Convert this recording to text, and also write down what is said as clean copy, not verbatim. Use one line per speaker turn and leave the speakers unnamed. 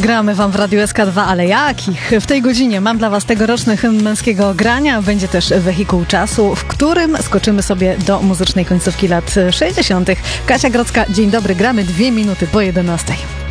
Gramy wam w Radiu SK2, ale jakich? W tej godzinie mam dla was tegoroczny hymn męskiego grania. Będzie też wehikuł czasu, w którym skoczymy sobie do muzycznej końcówki lat 60. Kasia Grodzka, dzień dobry, gramy 2 minuty po 11.